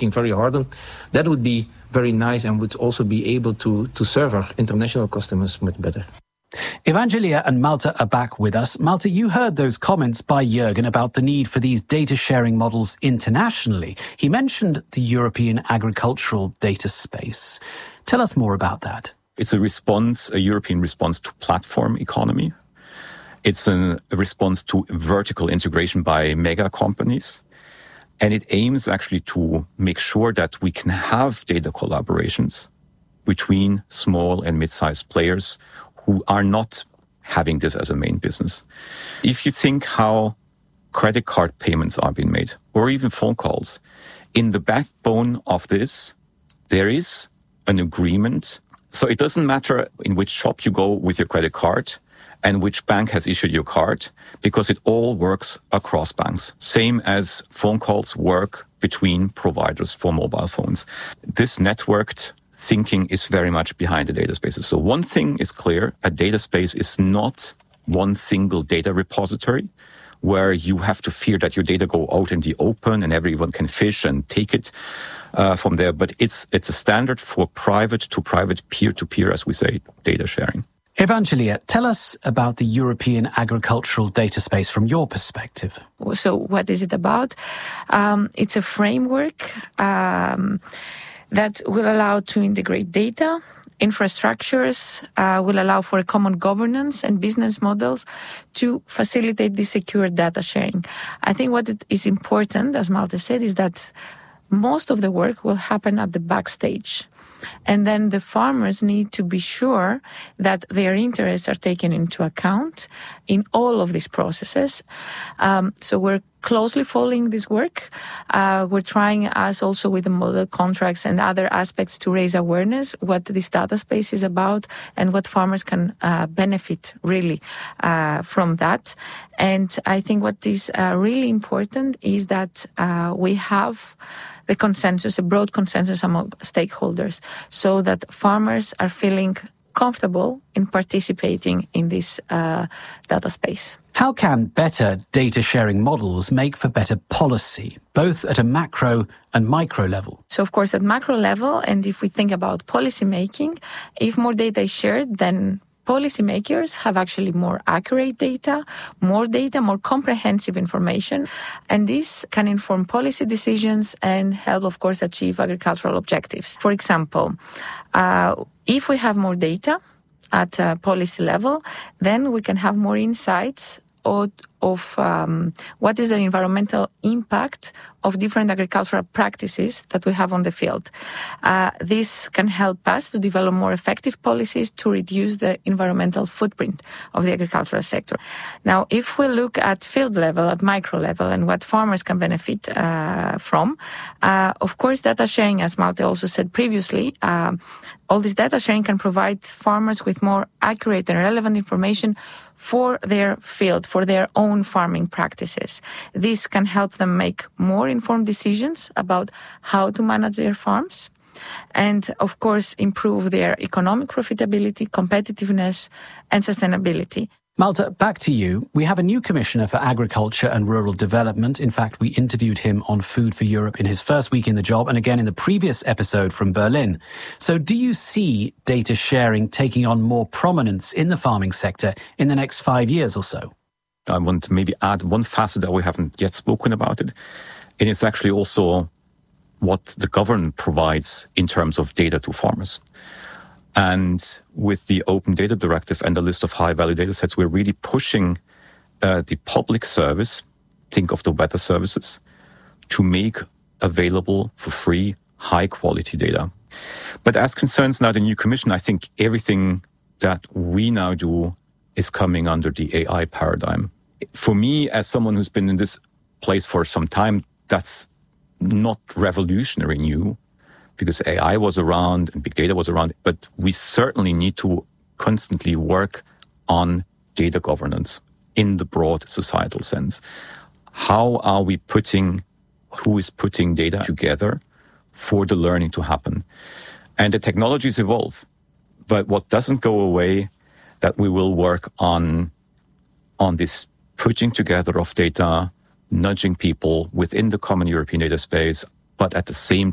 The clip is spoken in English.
working very hard on. That would be very nice and would also be able to serve our international customers much better. Evangelia and Malte are back with us. Malte, you heard those comments by Jürgen about the need for these data sharing models internationally. He mentioned the European agricultural data space. Tell us more about that. It's a European response to platform economy. It's a response to vertical integration by mega companies. And it aims actually to make sure that we can have data collaborations between small and mid-sized players who are not having this as a main business. If you think how credit card payments are being made, or even phone calls, in the backbone of this, there is an agreement. So it doesn't matter in which shop you go with your credit card and which bank has issued your card, because it all works across banks. Same as phone calls work between providers for mobile phones. This networked thinking is very much behind the data spaces. So one thing is clear, a data space is not one single data repository where you have to fear that your data go out in the open and everyone can fish and take it from there. But it's a standard for private to private, peer-to-peer, as we say, data sharing. Evangelia, tell us about the European agricultural data space from your perspective. So what is it about? It's a framework that will allow to integrate data, infrastructures, will allow for a common governance and business models to facilitate the secure data sharing. I think what is important, as Malte said, is that most of the work will happen at the backstage. And then the farmers need to be sure that their interests are taken into account in all of these processes. So we're closely following this work. We're trying, as also with the model contracts and other aspects, to raise awareness what this data space is about and what farmers can benefit really from that. And I think what is really important is that we have the consensus, a broad consensus among stakeholders, so that farmers are feeling comfortable in participating in this data space. How can better data sharing models make for better policy, both at a macro and micro level? So, of course, at macro level, and if we think about policy making, if more data is shared, then policymakers have actually more accurate data, more comprehensive information, and this can inform policy decisions and help, of course, achieve agricultural objectives. For example, if we have more data at a policy level, then we can have more insights of what is the environmental impact of different agricultural practices that we have on the field. This can help us to develop more effective policies to reduce the environmental footprint of the agricultural sector. Now, if we look at field level, at micro level, and what farmers can benefit from, of course, data sharing, as Malte also said previously, all this data sharing can provide farmers with more accurate and relevant information for their field, for their own farming practices. This can help them make more informed decisions about how to manage their farms and, of course, improve their economic profitability, competitiveness, and sustainability. Malte, back to you. We have a new Commissioner for Agriculture and Rural Development. In fact, we interviewed him on Food for Europe in his first week in the job and again in the previous episode from Berlin. So do you see data sharing taking on more prominence in the farming sector in the next 5 years or so? I want to maybe add one facet that we haven't yet spoken about it. And it's actually also what the government provides in terms of data to farmers. And with the Open Data Directive and the list of high-value data sets, we're really pushing the public service, think of the weather services, to make available for free high-quality data. But as concerns now the new Commission, I think everything that we now do is coming under the AI paradigm. For me, as someone who's been in this place for some time, that's not revolutionary new, because AI was around and big data was around, but we certainly need to constantly work on data governance in the broad societal sense. How are we who is putting data together for the learning to happen? And the technologies evolve, but what doesn't go away, that we will work on this putting together of data, nudging people within the common European data space, but at the same